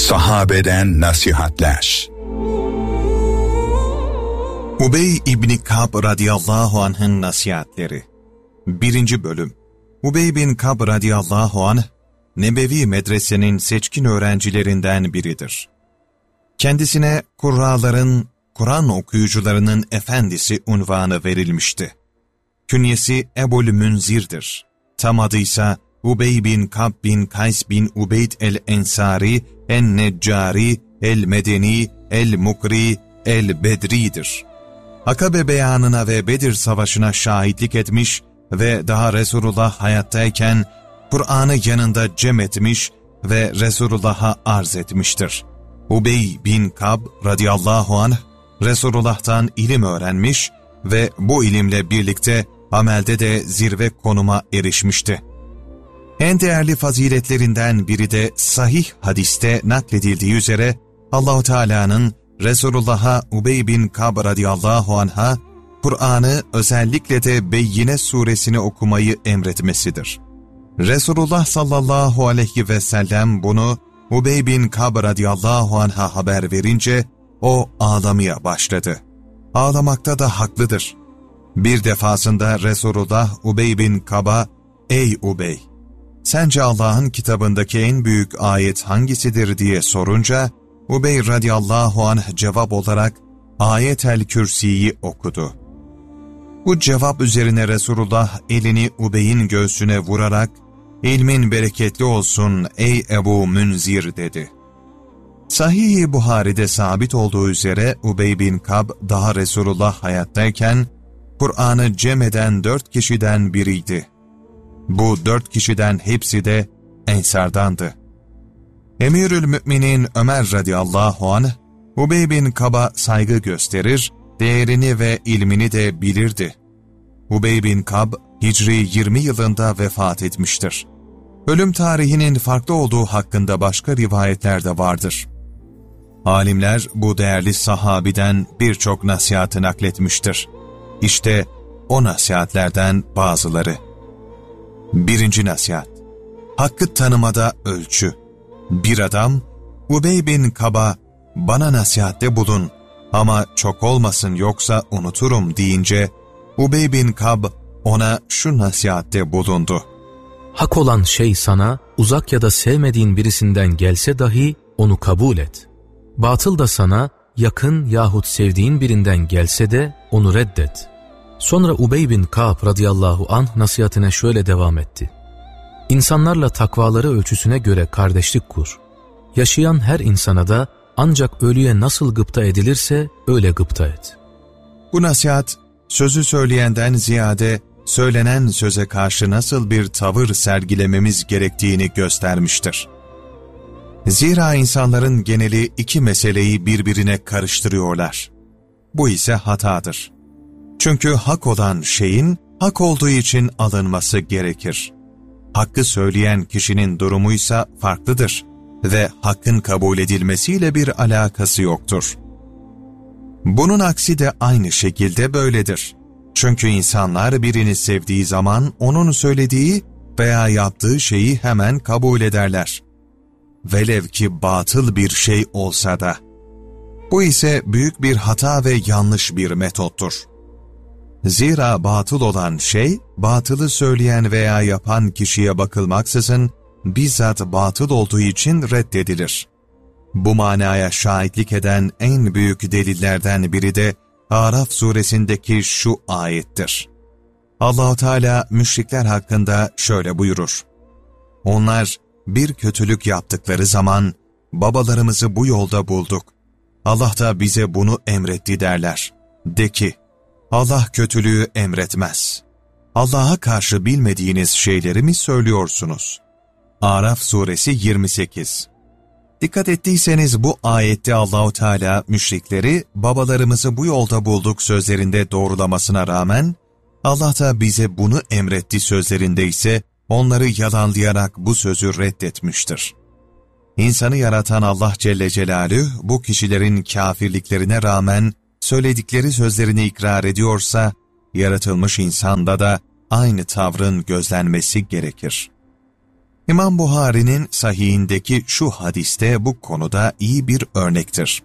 Sahabeden nasihatler. Ubey İbni Ka'b radıyallahu anh'ın nasihatleri. 1. bölüm. Ubey bin Ka'b radıyallahu anh, Nebevi medresenin seçkin öğrencilerinden biridir. Kendisine kurraların, Kur'an okuyucularının efendisi unvanı verilmişti. Künyesi Ebul Münzir'dir. Tam adıysa Ubey bin Ka'b bin Kays bin Ubeyd el-Ensari, en-Neccari, el-Medeni, el-Mukri, el-Bedri'dir. Akabe beyanına ve Bedir Savaşı'na şahitlik etmiş ve daha Resulullah hayattayken Kur'an'ı yanında cem etmiş ve Resulullah'a arz etmiştir. Ubey bin Ka'b radıyallahu anh, Resulullah'tan ilim öğrenmiş ve bu ilimle birlikte amelde de zirve konuma erişmişti. En değerli faziletlerinden biri de sahih hadiste nakledildiği üzere Allah-u Teala'nın Resulullah'a Ubey bin Ka'b radıyallahu anh'a Kur'an'ı özellikle de Beyyine suresini okumayı emretmesidir. Resulullah sallallahu aleyhi ve sellem bunu Ubey bin Ka'b radıyallahu anh'a haber verince o ağlamaya başladı. Ağlamakta da haklıdır. Bir defasında Resulullah Ubey bin Ka'b'a "Ey Ubey, sence Allah'ın kitabındaki en büyük ayet hangisidir?" diye sorunca Ubey radıyallahu anh cevap olarak Ayet-el Kürsi'yi okudu. Bu cevap üzerine Resulullah elini Ubey'in göğsüne vurarak "İlmin bereketli olsun ey Ebu Münzir" dedi. Sahih-i Buhari'de sabit olduğu üzere Ubey bin Ka'b daha Resulullah hayattayken Kur'an'ı cem eden 4 kişiden biriydi. Bu 4 kişiden hepsi de Ensardandı. Emirül Müminin Ömer radıyallahu anh, Ubey bin Ka'b'a saygı gösterir, değerini ve ilmini de bilirdi. Ubey bin Ka'b, Hicri 20 yılında vefat etmiştir. Ölüm tarihinin farklı olduğu hakkında başka rivayetler de vardır. Alimler bu değerli sahabiden birçok nasihatı nakletmiştir. İşte o nasihatlerden bazıları. 1. nasihat. Hakkı tanımada ölçü. Bir adam, Ubey bin Ka'b'a "Bana nasihatte bulun ama çok olmasın yoksa unuturum" deyince, Ubey bin Ka'b ona şu nasihatte bulundu. Hak olan şey sana uzak ya da sevmediğin birisinden gelse dahi onu kabul et. Batıl da sana yakın yahut sevdiğin birinden gelse de onu reddet. Sonra Ubey bin Ka'b radıyallahu anh nasihatine şöyle devam etti. İnsanlarla takvaları ölçüsüne göre kardeşlik kur. Yaşayan her insana da ancak ölüye nasıl gıpta edilirse öyle gıpta et. Bu nasihat, sözü söyleyenden ziyade söylenen söze karşı nasıl bir tavır sergilememiz gerektiğini göstermiştir. Zira insanların geneli 2 meseleyi birbirine karıştırıyorlar. Bu ise hatadır. Çünkü hak olan şeyin hak olduğu için alınması gerekir. Hakkı söyleyen kişinin durumuysa farklıdır ve hakkın kabul edilmesiyle bir alakası yoktur. Bunun aksi de aynı şekilde böyledir. Çünkü insanlar birini sevdiği zaman onun söylediği veya yaptığı şeyi hemen kabul ederler. Velev ki batıl bir şey olsa da. Bu ise büyük bir hata ve yanlış bir metottur. Zira batıl olan şey, batılı söyleyen veya yapan kişiye bakılmaksızın bizzat batıl olduğu için reddedilir. Bu manaya şahitlik eden en büyük delillerden biri de Araf suresindeki şu ayettir. Allah-u Teala müşrikler hakkında şöyle buyurur. Onlar bir kötülük yaptıkları zaman babalarımızı bu yolda bulduk. Allah da bize bunu emretti derler. De ki, Allah kötülüğü emretmez. Allah'a karşı bilmediğiniz şeyleri mi söylüyorsunuz? Araf suresi 28. Dikkat ettiyseniz bu ayette Allah-u Teala müşrikleri babalarımızı bu yolda bulduk sözlerinde doğrulamasına rağmen Allah da bize bunu emretti sözlerinde ise onları yalanlayarak bu sözü reddetmiştir. İnsanı yaratan Allah Celle Celaluhu bu kişilerin kafirliklerine rağmen söyledikleri sözlerini ikrar ediyorsa, yaratılmış insanda da aynı tavrın gözlenmesi gerekir. İmam Buhari'nin sahihindeki şu hadiste bu konuda iyi bir örnektir.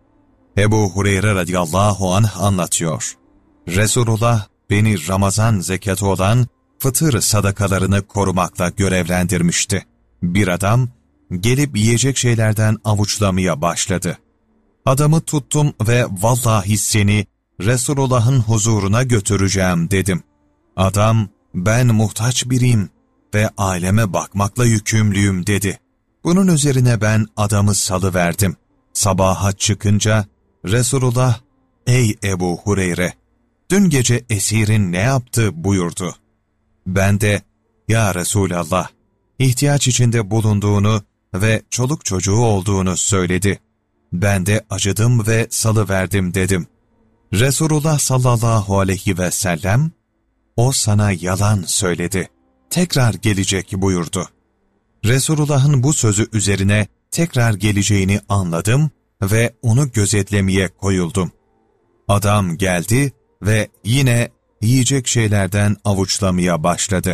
Ebu Hureyre radıyallahu anh anlatıyor. Resulullah beni Ramazan zekatı olan fıtır sadakalarını korumakla görevlendirmişti. Bir adam gelip yiyecek şeylerden avuçlamaya başladı. Adamı tuttum ve vallahi seni Resulullah'ın huzuruna götüreceğim dedim. Adam ben muhtaç biriyim ve aileme bakmakla yükümlüyüm dedi. Bunun üzerine ben adamı salıverdim. Sabaha çıkınca Resulullah ey Ebu Hureyre dün gece esirin ne yaptı buyurdu. Ben de ya Resulallah ihtiyaç içinde bulunduğunu ve çoluk çocuğu olduğunu söyledi. Ben de acıdım ve salıverdim dedim. Resulullah sallallahu aleyhi ve sellem o sana yalan söyledi. Tekrar gelecek buyurdu. Resulullah'ın bu sözü üzerine tekrar geleceğini anladım ve onu gözetlemeye koyuldum. Adam geldi ve yine yiyecek şeylerden avuçlamaya başladı.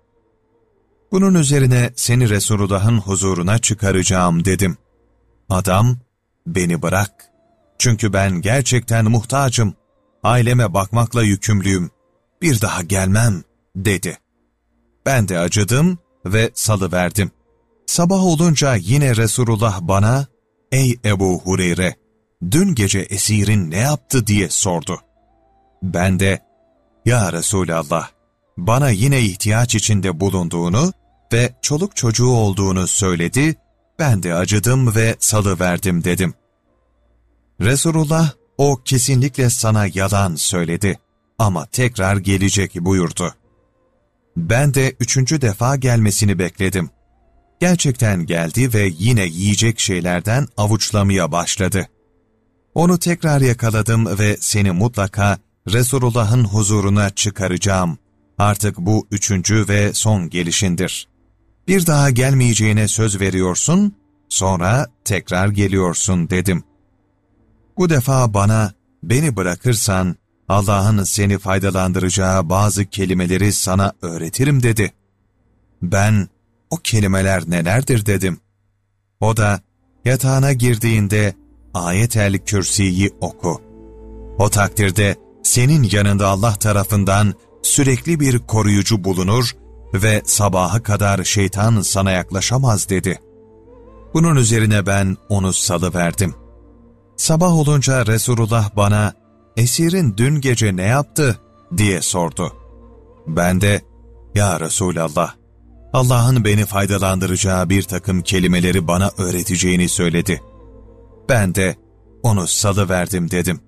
Bunun üzerine seni Resulullah'ın huzuruna çıkaracağım dedim. Adam, beni bırak. Çünkü ben gerçekten muhtacım. Aileme bakmakla yükümlüyüm. Bir daha gelmem dedi. Ben de acıdım ve salıverdim. Sabah olunca yine Resulullah bana, ey Ebu Hureyre, dün gece esirin ne yaptı diye sordu. Ben de, ya Resulallah, bana yine ihtiyaç içinde bulunduğunu ve çoluk çocuğu olduğunu söyledi, ben de acıdım ve salıverdim dedim. Resulullah, o kesinlikle sana yalan söyledi ama tekrar gelecek buyurdu. Ben de 3. defa gelmesini bekledim. Gerçekten geldi ve yine yiyecek şeylerden avuçlamaya başladı. Onu tekrar yakaladım ve seni mutlaka Resulullah'ın huzuruna çıkaracağım. Artık bu 3. ve son gelişindir. Bir daha gelmeyeceğine söz veriyorsun, sonra tekrar geliyorsun dedim. Bu defa bana, beni bırakırsan Allah'ın seni faydalandıracağı bazı kelimeleri sana öğretirim dedi. Ben, o kelimeler nelerdir dedim. O da, yatağına girdiğinde Ayet-el Kürsi'yi oku. O takdirde senin yanında Allah tarafından sürekli bir koruyucu bulunur ve sabaha kadar şeytan sana yaklaşamaz dedi. Bunun üzerine ben onu salıverdim. Sabah olunca Resulullah bana, esirin dün gece ne yaptı diye sordu. Ben de, ya Resulallah, Allah'ın beni faydalandıracağı bir takım kelimeleri bana öğreteceğini söyledi. Ben de onu salıverdim dedim.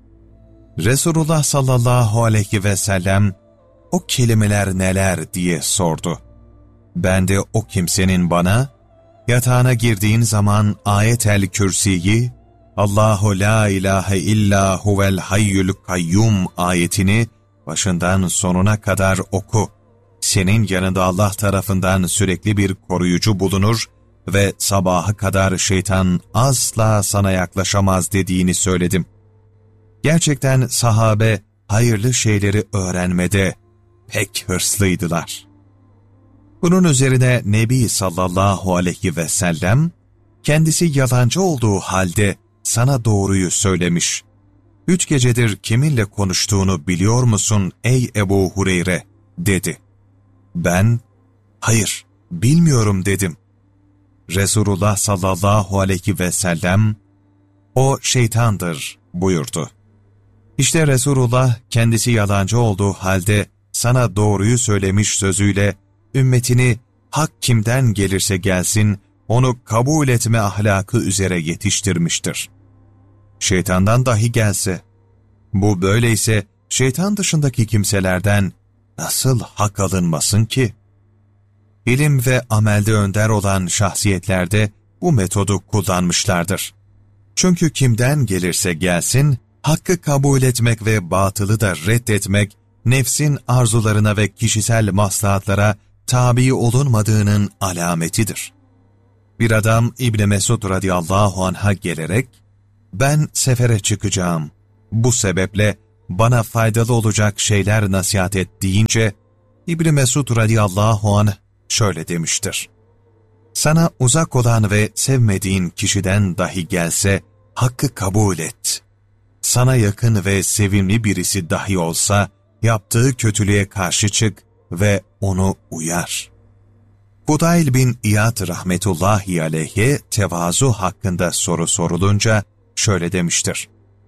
Resulullah sallallahu aleyhi ve sellem, o kelimeler neler diye sordu. Ben de o kimsenin bana, yatağına girdiğin zaman Ayet-el Kürsi'yi, Allahu la ilahe illa huvel hayyul kayyum ayetini başından sonuna kadar oku. Senin yanında Allah tarafından sürekli bir koruyucu bulunur ve sabaha kadar şeytan asla sana yaklaşamaz dediğini söyledim. Gerçekten sahabe hayırlı şeyleri öğrenmede pek hırslıydılar. Bunun üzerine Nebi sallallahu aleyhi ve sellem, kendisi yalancı olduğu halde sana doğruyu söylemiş. 3 gecedir kiminle konuştuğunu biliyor musun ey Ebu Hureyre dedi. Ben, hayır bilmiyorum dedim. Resulullah sallallahu aleyhi ve sellem, o şeytandır buyurdu. İşte Resulullah kendisi yalancı olduğu halde sana doğruyu söylemiş sözüyle ümmetini hak kimden gelirse gelsin onu kabul etme ahlakı üzere yetiştirmiştir. Şeytandan dahi gelse, bu böyleyse şeytan dışındaki kimselerden nasıl hak alınmasın ki? İlim ve amelde önder olan şahsiyetlerde bu metodu kullanmışlardır. Çünkü kimden gelirse gelsin, hakkı kabul etmek ve batılı da reddetmek, nefsin arzularına ve kişisel maslahatlara tabi olunmadığının alametidir. Bir adam İbn Mesud radıyallahu anh'a gelerek, ben sefere çıkacağım, bu sebeple bana faydalı olacak şeyler nasihat et deyince, İbn Mesud radıyallahu anh şöyle demiştir. Sana uzak olan ve sevmediğin kişiden dahi gelse, hakkı kabul et. Sana yakın ve sevimli birisi dahi olsa, yaptığı kötülüğe karşı çık ve onu uyar. Fudayl bin İyad rahmetullahi aleyhe tevazu hakkında soru sorulunca şöyle demiştir.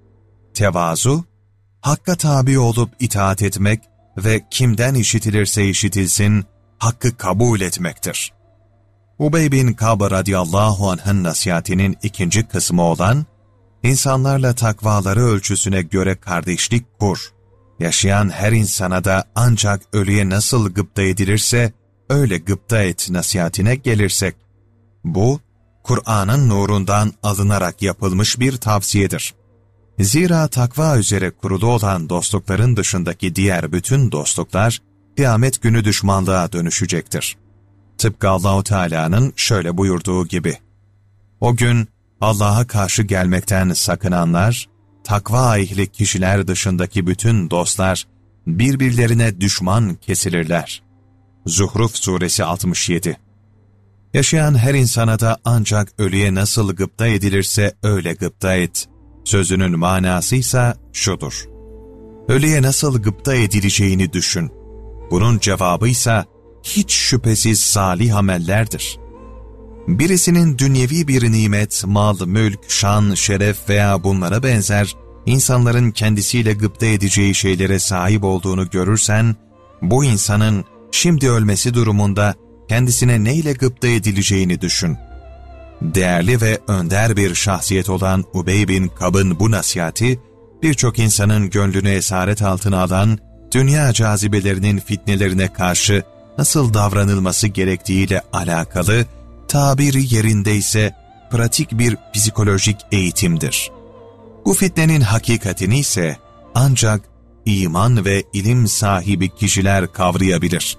Tevazu, hakka tabi olup itaat etmek ve kimden işitilirse işitilsin, hakkı kabul etmektir. Ubey bin Ka'b radıyallahu anh'ın nasihatinin ikinci kısmı olan, insanlarla takvaları ölçüsüne göre kardeşlik kur, yaşayan her insana da ancak ölüye nasıl gıpta edilirse, öyle gıpta et nasihatine gelirsek, bu, Kur'an'ın nurundan alınarak yapılmış bir tavsiyedir. Zira takva üzere kurulu olan dostlukların dışındaki diğer bütün dostluklar, kıyamet günü düşmanlığa dönüşecektir. Tıpkı Allah-u Teala'nın şöyle buyurduğu gibi, o gün Allah'a karşı gelmekten sakınanlar, takva ehli kişiler dışındaki bütün dostlar, birbirlerine düşman kesilirler. Zuhruf Suresi 67. Yaşayan her insana da ancak ölüye nasıl gıpta edilirse öyle gıpta et. Sözünün manasıysa şudur. Ölüye nasıl gıpta edileceğini düşün. Bunun cevabıysa hiç şüphesiz salih amellerdir. Birisinin dünyevi bir nimet, mal, mülk, şan, şeref veya bunlara benzer insanların kendisiyle gıpta edeceği şeylere sahip olduğunu görürsen, bu insanın şimdi ölmesi durumunda kendisine neyle gıpta edileceğini düşün. Değerli ve önder bir şahsiyet olan Ubey bin Ka'b'ın bu nasihati, birçok insanın gönlünü esaret altına alan, dünya cazibelerinin fitnelerine karşı nasıl davranılması gerektiğiyle alakalı, tabiri yerindeyse pratik bir psikolojik eğitimdir. Bu fitnenin hakikatini ise ancak iman ve ilim sahibi kişiler kavrayabilir.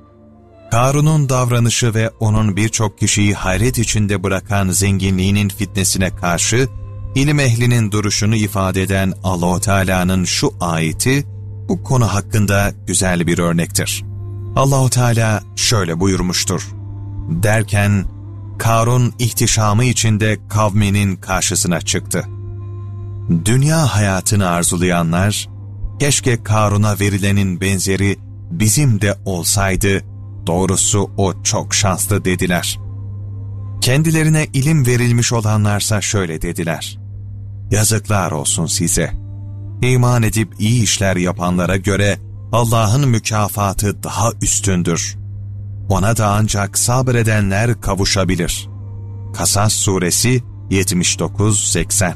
Karun'un davranışı ve onun birçok kişiyi hayret içinde bırakan zenginliğinin fitnesine karşı ilim ehlinin duruşunu ifade eden Allah-u Teala'nın şu ayeti bu konu hakkında güzel bir örnektir. Allah-u Teala şöyle buyurmuştur. Derken Karun ihtişamı içinde kavminin karşısına çıktı. Dünya hayatını arzulayanlar, keşke Karun'a verilenin benzeri bizim de olsaydı, doğrusu o çok şanslı dediler. Kendilerine ilim verilmiş olanlarsa şöyle dediler. Yazıklar olsun size. İman edip iyi işler yapanlara göre Allah'ın mükafatı daha üstündür. Ona da ancak sabredenler kavuşabilir. Kasas Suresi 79-80.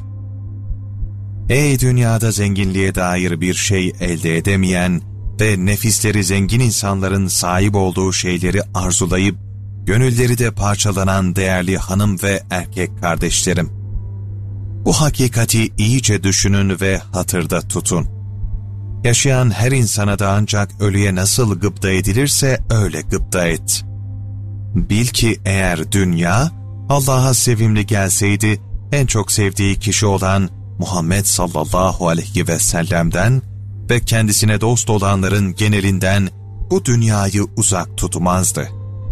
Ey dünyada zenginliğe dair bir şey elde edemeyen ve nefisleri zengin insanların sahip olduğu şeyleri arzulayıp, gönülleri de parçalanan değerli hanım ve erkek kardeşlerim. Bu hakikati iyice düşünün ve hatırda tutun. Yaşayan her insana da ancak ölüye nasıl gıpta edilirse öyle gıpta et. Bil ki eğer dünya Allah'a sevimli gelseydi, en çok sevdiği kişi olan Muhammed sallallahu aleyhi ve sellem'den ve kendisine dost olanların genelinden bu dünyayı uzak tutmazdı.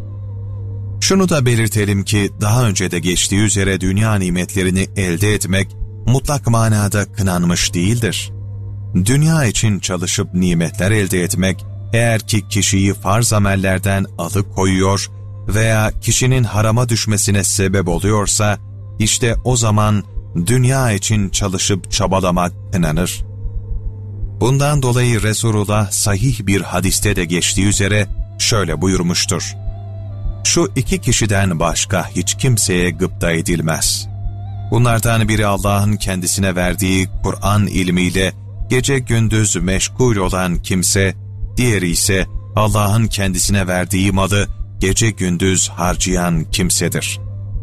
Şunu da belirtelim ki daha önce de geçtiği üzere dünya nimetlerini elde etmek mutlak manada kınanmış değildir. Dünya için çalışıp nimetler elde etmek eğer ki kişiyi farz amellerden alıkoyuyor veya kişinin harama düşmesine sebep oluyorsa, işte o zaman dünya için çalışıp çabalamak kınanır. Bundan dolayı Resulullah sahih bir hadiste de geçtiği üzere şöyle buyurmuştur. Şu iki kişiden başka hiç kimseye gıpta edilmez. Bunlardan biri Allah'ın kendisine verdiği Kur'an ilmiyle gece gündüz meşgul olan kimse, diğeri ise Allah'ın kendisine verdiği malı gece gündüz harcayan kimsedir.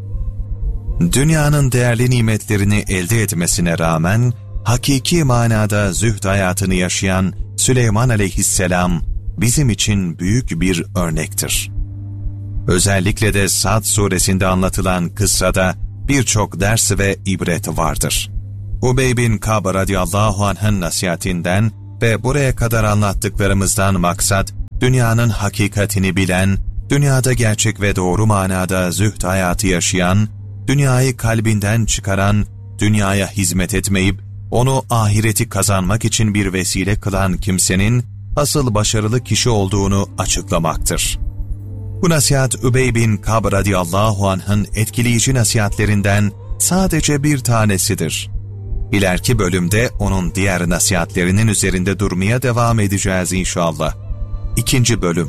Dünyanın değerli nimetlerini elde etmesine rağmen, hakiki manada zühd hayatını yaşayan Süleyman aleyhisselam bizim için büyük bir örnektir. Özellikle de Sad suresinde anlatılan kıssada birçok ders ve ibret vardır. Ubey bin Ka'b radıyallahu anh'ın nasihatinden ve buraya kadar anlattıklarımızdan maksat, dünyanın hakikatini bilen dünyada gerçek ve doğru manada zühd hayatı yaşayan, dünyayı kalbinden çıkaran, dünyaya hizmet etmeyip, onu ahireti kazanmak için bir vesile kılan kimsenin asıl başarılı kişi olduğunu açıklamaktır. Bu nasihat Übey bin Kab radıyallahu anh'ın etkileyici nasihatlerinden sadece bir tanesidir. İleriki bölümde onun diğer nasihatlerinin üzerinde durmaya devam edeceğiz inşallah. 2. bölüm.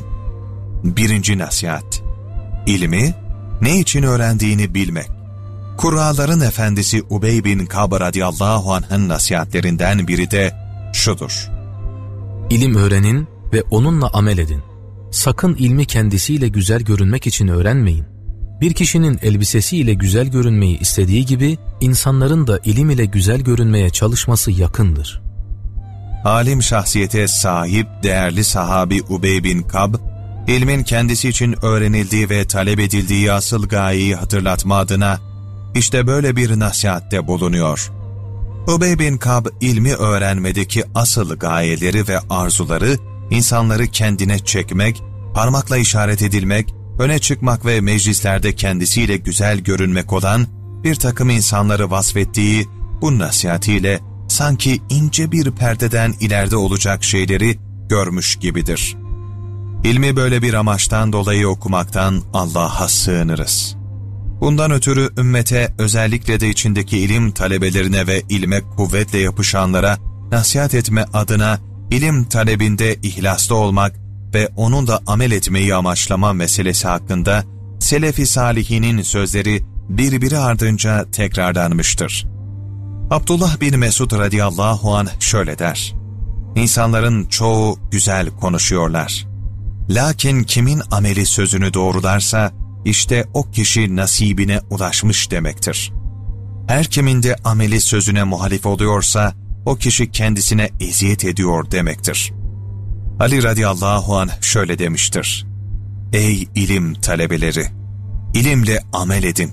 1. nasihat. İlmi, ne için öğrendiğini bilmek. Kurraların efendisi Übey bin Kab radıyallahu anh'ın nasihatlerinden biri de şudur: İlim öğrenin ve onunla amel edin. Sakın ilmi kendisiyle güzel görünmek için öğrenmeyin. Bir kişinin elbisesiyle güzel görünmeyi istediği gibi, insanların da ilim ile güzel görünmeye çalışması yakındır. Alim şahsiyete sahip değerli sahabi Übey bin Kab, ilmin kendisi için öğrenildiği ve talep edildiği asıl gayeyi hatırlatma adına işte böyle bir nasihatte bulunuyor. Übey bin Kab, ilmi öğrenmedeki asıl gayeleri ve arzuları, insanları kendine çekmek, parmakla işaret edilmek, öne çıkmak ve meclislerde kendisiyle güzel görünmek olan bir takım insanları vasfettiği bu nasihatiyle sanki ince bir perdeden ileride olacak şeyleri görmüş gibidir. İlmi böyle bir amaçtan dolayı okumaktan Allah'a sığınırız. Bundan ötürü ümmete, özellikle de içindeki ilim talebelerine ve ilme kuvvetle yapışanlara nasihat etme adına ilim talebinde ihlaslı olmak ve onunla amel etmeyi amaçlama meselesi hakkında Selef-i Salihinin sözleri birbiri ardınca tekrarlanmıştır. Abdullah bin Mesud radıyallahu anh şöyle der: İnsanların çoğu güzel konuşuyorlar. Lakin kimin ameli sözünü doğrularsa, işte o kişi nasibine ulaşmış demektir. Her kimin de ameli sözüne muhalif oluyorsa, o kişi kendisine eziyet ediyor demektir. Ali radıyallahu anh şöyle demiştir: Ey ilim talebeleri! İlimle amel edin.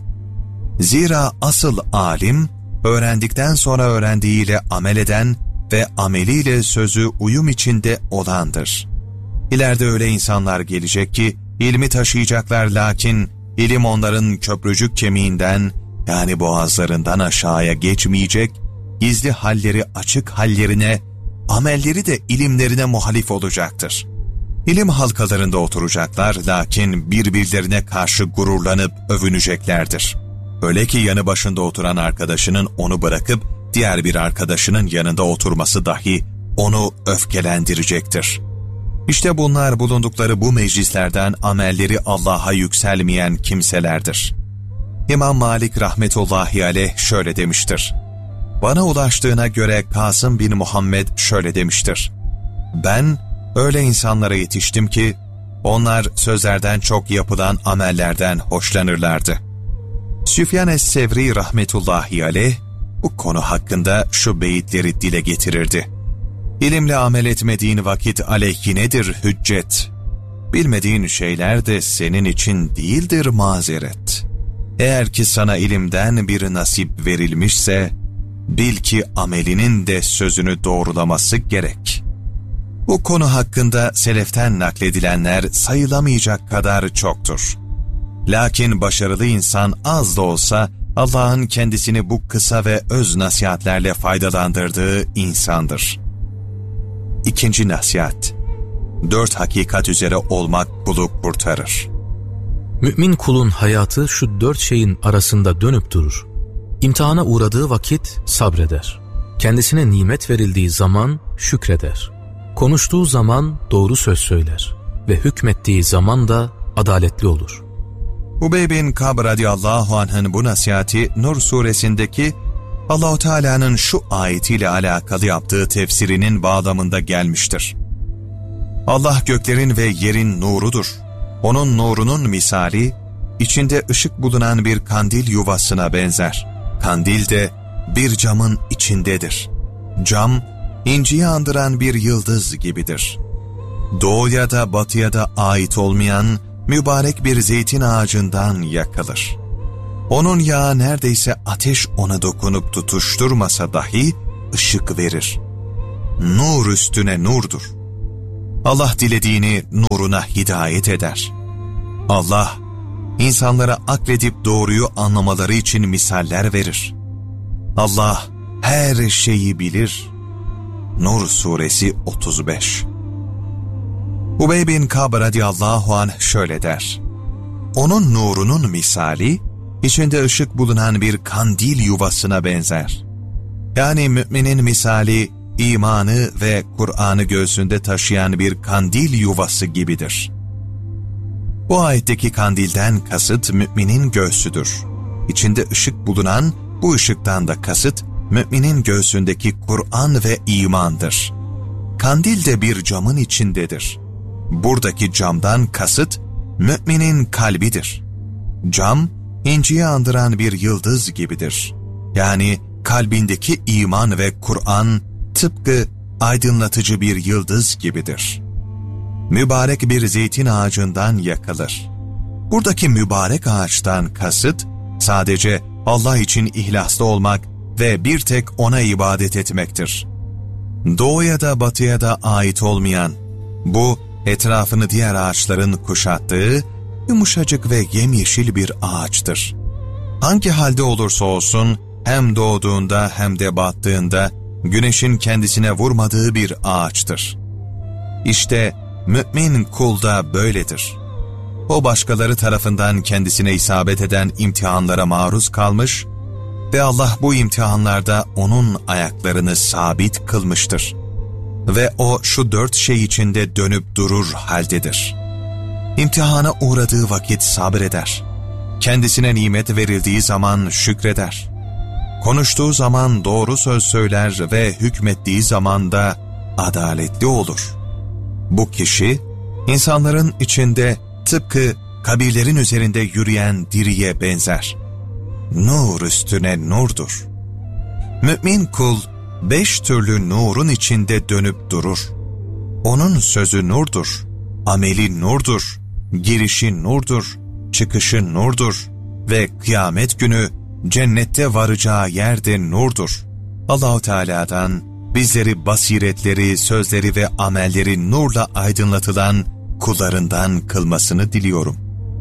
Zira asıl alim, öğrendikten sonra öğrendiğiyle amel eden ve ameliyle sözü uyum içinde olandır. İleride öyle insanlar gelecek ki, ilmi taşıyacaklar lakin ilim onların köprücük kemiğinden, yani boğazlarından aşağıya geçmeyecek, gizli halleri açık hallerine, amelleri de ilimlerine muhalif olacaktır. İlim halkalarında oturacaklar lakin birbirlerine karşı gururlanıp övüneceklerdir. Öyle ki yanı başında oturan arkadaşının onu bırakıp diğer bir arkadaşının yanında oturması dahi onu öfkelendirecektir. İşte bunlar bulundukları bu meclislerden amelleri Allah'a yükselmeyen kimselerdir. İmam Malik rahmetullahi aleyh şöyle demiştir: Bana ulaştığına göre Kasım bin Muhammed şöyle demiştir: Ben öyle insanlara yetiştim ki, onlar sözlerden çok yapılan amellerden hoşlanırlardı. Süfyan es-Sevri rahmetullahi aleyh bu konu hakkında şu beyitleri dile getirirdi: İlimle amel etmediğin vakit aleyhinedir hüccet. Bilmediğin şeyler de senin için değildir mazeret. Eğer ki sana ilimden bir nasip verilmişse, bil ki amelinin de sözünü doğrulaması gerek. Bu konu hakkında seleften nakledilenler sayılamayacak kadar çoktur. Lakin başarılı insan az da olsa Allah'ın kendisini bu kısa ve öz nasihatlerle faydalandırdığı insandır. 2. nasihat. 4 hakikat üzere olmak kulu kurtarır. Mümin kulun hayatı şu 4 şeyin arasında dönüp durur. İmtihana uğradığı vakit sabreder. Kendisine nimet verildiği zaman şükreder. Konuştuğu zaman doğru söz söyler. Ve hükmettiği zaman da adaletli olur. Übey bin Kab radıyallahu anh'ın bu nasihati Nur suresindeki Allah-u Teala'nın şu ayetiyle alakalı yaptığı tefsirinin bağlamında gelmiştir. Allah göklerin ve yerin nurudur. Onun nurunun misali, içinde ışık bulunan bir kandil yuvasına benzer. Kandil de bir camın içindedir. Cam, inciyi andıran bir yıldız gibidir. Doğuya da batıya da ait olmayan mübarek bir zeytin ağacından yakılır. Onun yağı neredeyse ateş ona dokunup tutuşturmasa dahi ışık verir. Nur üstüne nurdur. Allah dilediğini nuruna hidayet eder. Allah, insanlara akledip doğruyu anlamaları için misaller verir. Allah her şeyi bilir. Nur Suresi 35. Ubey bin Ka'b radıyallahu anh şöyle der: onun nurunun misali, içinde ışık bulunan bir kandil yuvasına benzer. Yani müminin misali, imanı ve Kur'an'ı göğsünde taşıyan bir kandil yuvası gibidir. Bu ayetteki kandilden kasıt müminin göğsüdür. İçinde ışık bulunan bu ışıktan da kasıt müminin göğsündeki Kur'an ve imandır. Kandil de bir camın içindedir. Buradaki camdan kasıt müminin kalbidir. Cam, inciyi andıran bir yıldız gibidir. Yani kalbindeki iman ve Kur'an tıpkı aydınlatıcı bir yıldız gibidir. Mübarek bir zeytin ağacından yakılır. Buradaki mübarek ağaçtan kasıt sadece Allah için ihlaslı olmak ve bir tek O'na ibadet etmektir. Doğuya da batıya da ait olmayan, bu etrafını diğer ağaçların kuşattığı yumuşacık ve yemyeşil bir ağaçtır. Hangi halde olursa olsun hem doğduğunda hem de battığında güneşin kendisine vurmadığı bir ağaçtır. İşte mümin kul da böyledir. O başkaları tarafından kendisine isabet eden imtihanlara maruz kalmış ve Allah bu imtihanlarda onun ayaklarını sabit kılmıştır. Ve o şu 4 şey içinde dönüp durur haldedir. İmtihana uğradığı vakit sabreder. Kendisine nimet verildiği zaman şükreder. Konuştuğu zaman doğru söz söyler ve hükmettiği zaman da adaletli olur. Bu kişi, insanların içinde tıpkı kabirlerin üzerinde yürüyen diriye benzer. Nur üstüne nurdur. Mümin kul, 5 türlü nurun içinde dönüp durur. Onun sözü nurdur, ameli nurdur, girişi nurdur, çıkışı nurdur ve kıyamet günü cennette varacağı yerde nurdur. Allah-u Teala'dan bizleri basiretleri, sözleri ve amelleri nurla aydınlatılan kullarından kılmasını diliyorum.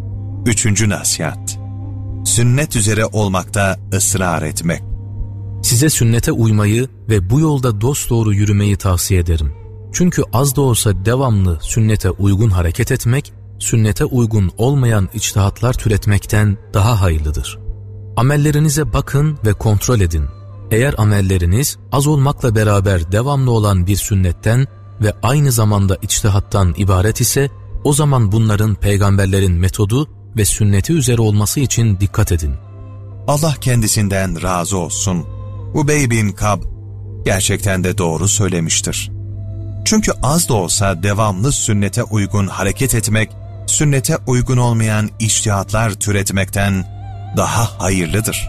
3. nasihat: sünnet üzere olmakta ısrar etmek. Size sünnete uymayı ve bu yolda dosdoğru yürümeyi tavsiye ederim. Çünkü az da olsa devamlı sünnete uygun hareket etmek, sünnete uygun olmayan içtihatlar türetmekten daha hayırlıdır. Amellerinize bakın ve kontrol edin. Eğer amelleriniz az olmakla beraber devamlı olan bir sünnetten ve aynı zamanda içtihattan ibaret ise, o zaman bunların peygamberlerin metodu ve sünneti üzere olması için dikkat edin. Allah kendisinden razı olsun. Ubey bin Ka'b gerçekten de doğru söylemiştir. Çünkü az da olsa devamlı sünnete uygun hareket etmek, sünnete uygun olmayan içtihatlar türetmekten daha hayırlıdır.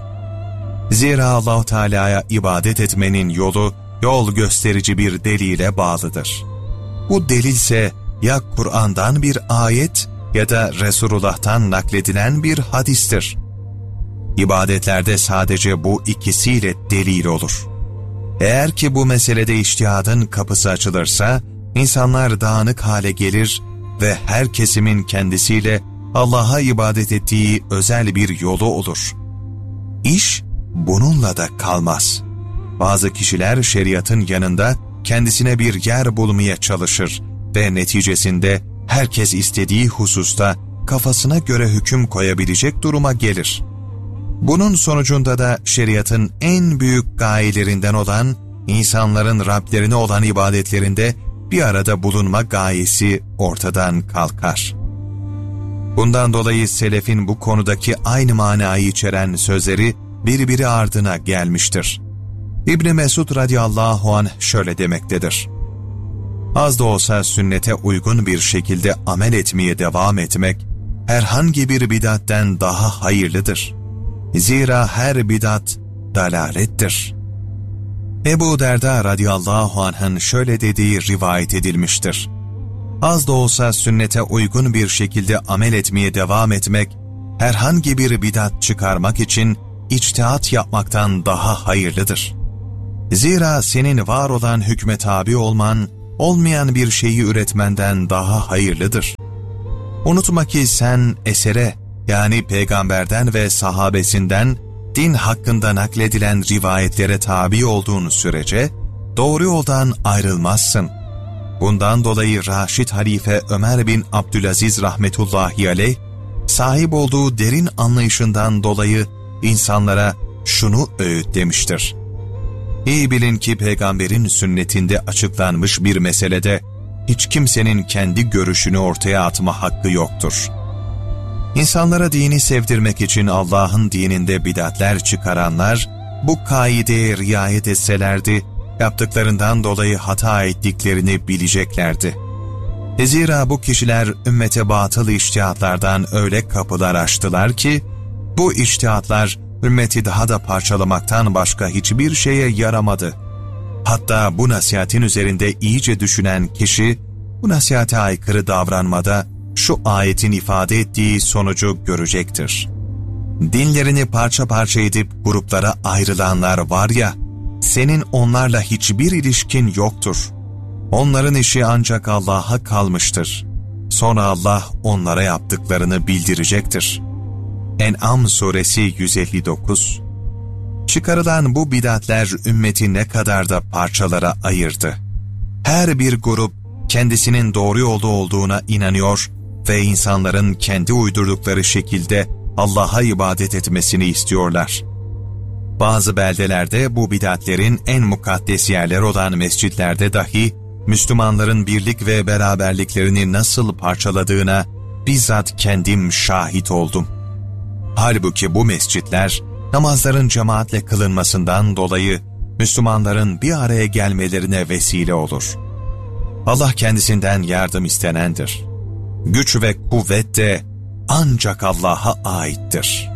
Zira Allah-u Teala'ya ibadet etmenin yol gösterici bir delile bağlıdır. Bu delilse ya Kur'an'dan bir ayet ya da Resulullah'tan nakledilen bir hadistir. İbadetlerde sadece bu ikisiyle delil olur. Eğer ki bu meselede içtihadın kapısı açılırsa, insanlar dağınık hale gelir ve her kesimin kendisiyle Allah'a ibadet ettiği özel bir yolu olur. İş bununla da kalmaz. Bazı kişiler şeriatın yanında kendisine bir yer bulmaya çalışır ve neticesinde herkes istediği hususta kafasına göre hüküm koyabilecek duruma gelir. Bunun sonucunda da şeriatın en büyük gayelerinden olan insanların Rablerine olan ibadetlerinde bir arada bulunma gayesi ortadan kalkar. Bundan dolayı selefin bu konudaki aynı manayı içeren sözleri birbiri ardına gelmiştir. İbn Mesud radıyallahu anh şöyle demektedir: az da olsa sünnete uygun bir şekilde amel etmeye devam etmek, herhangi bir bidatten daha hayırlıdır. Zira her bidat dalalettir. Ebu Derda radıyallahu anh'ın şöyle dediği rivayet edilmiştir: az da olsa sünnete uygun bir şekilde amel etmeye devam etmek, herhangi bir bidat çıkarmak için içtihat yapmaktan daha hayırlıdır. Zira senin var olan hükme tabi olman, olmayan bir şeyi üretmenden daha hayırlıdır. Unutma ki sen esere, yani peygamberden ve sahabesinden din hakkında nakledilen rivayetlere tabi olduğun sürece doğru yoldan ayrılmazsın. Bundan dolayı Raşid Halife Ömer bin Abdülaziz rahmetullahi aleyh, sahip olduğu derin anlayışından dolayı insanlara şunu öğütlemiştir. İyi bilin ki peygamberin sünnetinde açıklanmış bir meselede hiç kimsenin kendi görüşünü ortaya atma hakkı yoktur. İnsanlara dini sevdirmek için Allah'ın dininde bid'atler çıkaranlar, bu kaideye riayet etselerdi, yaptıklarından dolayı hata ettiklerini bileceklerdi. Zira bu kişiler ümmete batıl içtihatlardan öyle kapılar açtılar ki, bu içtihatlar ümmeti daha da parçalamaktan başka hiçbir şeye yaramadı. Hatta bu nasihatin üzerinde iyice düşünen kişi, bu nasihate aykırı davranmada şu ayetin ifade ettiği sonucu görecektir. Dinlerini parça parça edip gruplara ayrılanlar var ya, senin onlarla hiçbir ilişkin yoktur. Onların işi ancak Allah'a kalmıştır. Sonra Allah onlara yaptıklarını bildirecektir. En'am suresi 159. Çıkarılan bu bid'atler ümmeti ne kadar da parçalara ayırdı. Her bir grup kendisinin doğru yolda olduğuna inanıyor ve insanların kendi uydurdukları şekilde Allah'a ibadet etmesini istiyorlar. Bazı beldelerde bu bid'atlerin en mukaddes yerler olan mescitlerde dahi Müslümanların birlik ve beraberliklerini nasıl parçaladığına bizzat kendim şahit oldum. Halbuki bu mescitler namazların cemaatle kılınmasından dolayı Müslümanların bir araya gelmelerine vesile olur. Allah kendisinden yardım istenendir. Güç ve kuvvet de ancak Allah'a aittir.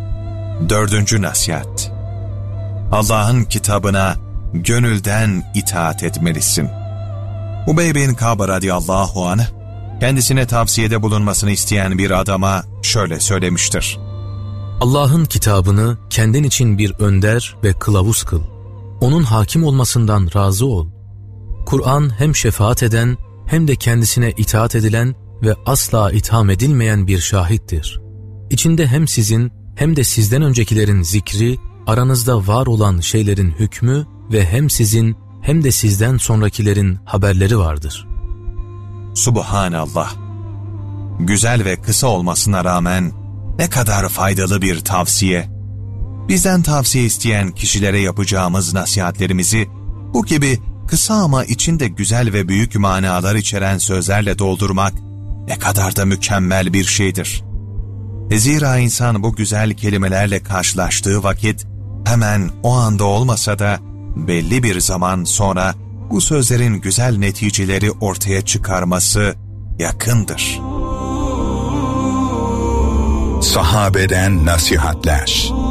4. Nasihat: Allah'ın kitabına gönülden itaat etmelisin. Ubey bin Ka'b radıyallahu anh, kendisine tavsiyede bulunmasını isteyen bir adama şöyle söylemiştir. Allah'ın kitabını kendin için bir önder ve kılavuz kıl. Onun hakim olmasından razı ol. Kur'an hem şefaat eden hem de kendisine itaat edilen ve asla itham edilmeyen bir şahittir. İçinde hem sizin hem de sizden öncekilerin zikri, aranızda var olan şeylerin hükmü ve hem sizin hem de sizden sonrakilerin haberleri vardır. Subhanallah! Güzel ve kısa olmasına rağmen ne kadar faydalı bir tavsiye. Bizden tavsiye isteyen kişilere yapacağımız nasihatlerimizi bu gibi kısa ama içinde güzel ve büyük manalar içeren sözlerle doldurmak ne kadar da mükemmel bir şeydir. Zira insan bu güzel kelimelerle karşılaştığı vakit hemen o anda olmasa da belli bir zaman sonra bu sözlerin güzel neticeleri ortaya çıkarması yakındır. Sahabeden nasihatler.